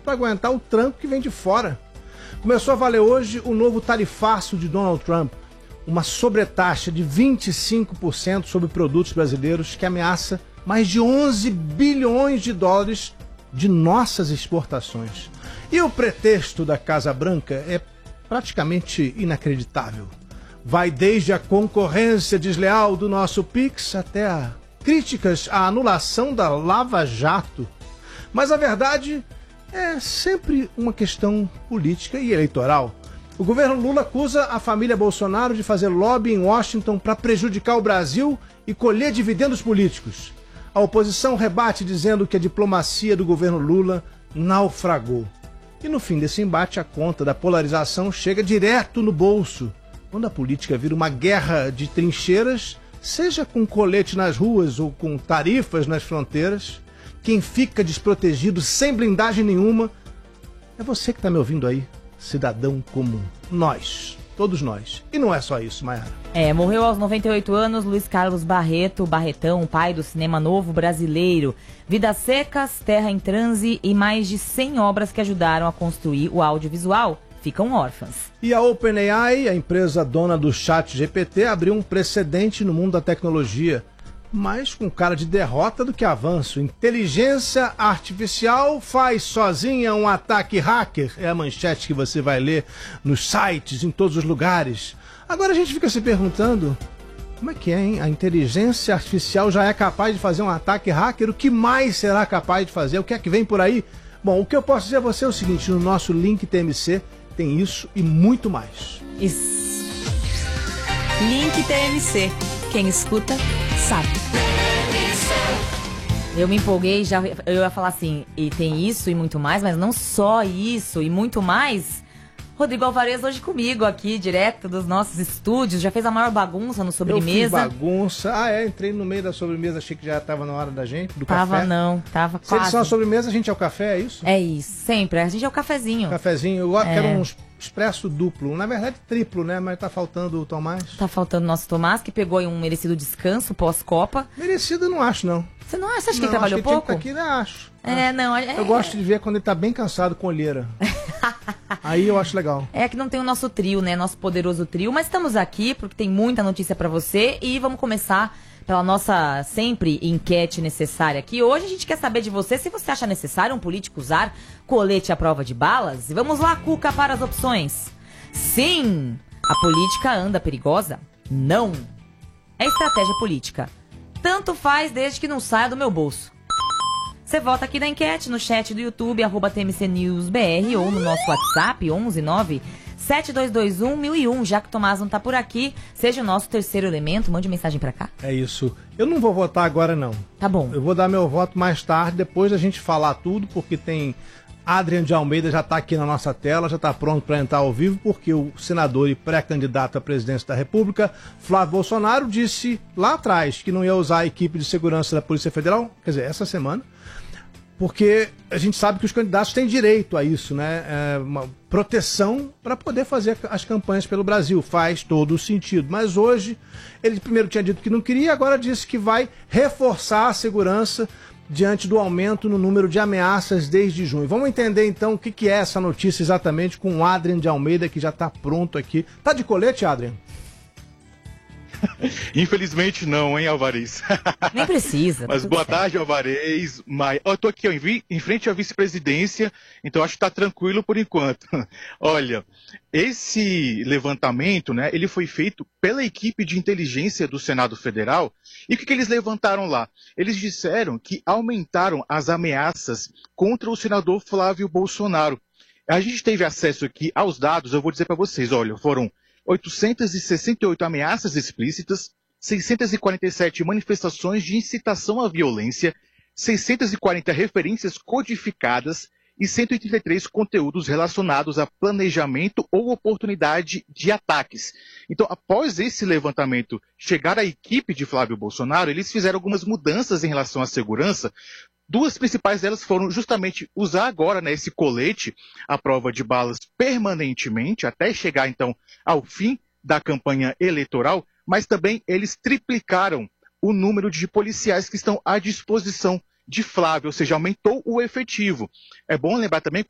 para aguentar o tranco que vem de fora. Começou a valer hoje o novo tarifaço de Donald Trump, uma sobretaxa de 25% sobre produtos brasileiros que ameaça mais de 11 bilhões de dólares de nossas exportações. E o pretexto da Casa Branca é praticamente inacreditável. Vai desde a concorrência desleal do nosso Pix até a críticas à anulação da Lava Jato. Mas a verdade é sempre uma questão política e eleitoral. O governo Lula acusa a família Bolsonaro de fazer lobby em Washington para prejudicar o Brasil e colher dividendos políticos. A oposição rebate dizendo que a diplomacia do governo Lula naufragou. E no fim desse embate, a conta da polarização chega direto no bolso. Quando a política vira uma guerra de trincheiras, seja com colete nas ruas ou com tarifas nas fronteiras, quem fica desprotegido sem blindagem nenhuma é você que está me ouvindo aí, cidadão comum. Nós, todos nós. E não é só isso, Mayara. Morreu aos 98 anos Luiz Carlos Barreto, Barretão, pai do cinema novo brasileiro. Vidas Secas, Terra em Transe e mais de 100 obras que ajudaram a construir o audiovisual ficam órfãs. E a OpenAI, a empresa dona do ChatGPT, abriu um precedente no mundo da tecnologia, mais com cara de derrota do que avanço. Inteligência artificial faz sozinha um ataque hacker. É a manchete que você vai ler nos sites, em todos os lugares. Agora a gente fica se perguntando, como é que é, hein? A inteligência artificial já é capaz de fazer um ataque hacker? O que mais será capaz de fazer? O que é que vem por aí? Bom, o que eu posso dizer a você é o seguinte, no nosso link TMC tem isso e muito mais. Isso. Link TMC. Quem escuta, sabe. Eu me empolguei, eu ia falar assim, e tem isso e muito mais, mas não só isso e muito mais. Rodrigo Alvarez hoje comigo aqui, direto dos nossos estúdios, já fez a maior bagunça no Sobremesa. Eu fiz bagunça, entrei no meio da sobremesa, achei que já estava na hora da gente, do tava café. Tava Se quase. eles são a sobremesa, a gente é o café, é isso? É isso, sempre, a gente é o cafezinho. Cafezinho, eu quero um expresso duplo, na verdade triplo, né, mas tá faltando o Tomás. Tá faltando o nosso Tomás, que pegou aí um merecido descanso pós-Copa. Merecido não acho, não. Você não acha? Você acha que ele trabalhou acho que pouco? Aqui, né? Acho. Eu gosto de ver quando ele tá bem cansado com olheira. Aí eu acho legal. É que não tem o nosso trio, né? Nosso poderoso trio. Mas estamos aqui porque tem muita notícia pra você. E vamos começar pela nossa sempre enquete necessária aqui. Hoje a gente quer saber de você se você acha necessário um político usar colete à prova de balas. E vamos lá, Cuca, para as opções. Sim! A política anda perigosa? Não! É estratégia política. Tanto faz desde que não saia do meu bolso. Você vota aqui na enquete, no chat do YouTube, @TMCNewsBR, ou no nosso WhatsApp, 11972211001. Já que o Tomás não tá por aqui, seja o nosso terceiro elemento, mande mensagem pra cá. É isso. Eu não vou votar agora, não. Tá bom. Eu vou dar meu voto mais tarde, depois da gente falar tudo, porque tem... Adrian de Almeida já está aqui na nossa tela, já está pronto para entrar ao vivo, porque o senador e pré-candidato à presidência da República, Flávio Bolsonaro, disse lá atrás que não ia usar a equipe de segurança da Polícia Federal, quer dizer, essa semana, porque a gente sabe que os candidatos têm direito a isso, né? Uma proteção para poder fazer as campanhas pelo Brasil, faz todo o sentido. Mas hoje, ele primeiro tinha dito que não queria, agora disse que vai reforçar a segurança diante do aumento no número de ameaças desde junho. Vamos entender então o que é essa notícia exatamente com o Adrian de Almeida, que já está pronto aqui. Tá de colete, Adrian? Infelizmente não, hein, Alvarez? Nem precisa. Mas boa tarde, Alvarez. Eu tô aqui em frente à vice-presidência, então acho que tá tranquilo por enquanto. Olha, esse levantamento, né, ele foi feito pela equipe de inteligência do Senado Federal. E o que eles levantaram lá? Eles disseram que aumentaram as ameaças contra o senador Flávio Bolsonaro. A gente teve acesso aqui aos dados, eu vou dizer para vocês, olha, foram 868 ameaças explícitas, 647 manifestações de incitação à violência, 640 referências codificadas e 133 conteúdos relacionados a planejamento ou oportunidade de ataques. Então, após esse levantamento chegar à equipe de Flávio Bolsonaro, eles fizeram algumas mudanças em relação à segurança. Duas principais delas foram justamente usar agora, né, esse colete à prova de balas permanentemente, até chegar então ao fim da campanha eleitoral, mas também eles triplicaram o número de policiais que estão à disposição de Flávio, ou seja, aumentou o efetivo. É bom lembrar também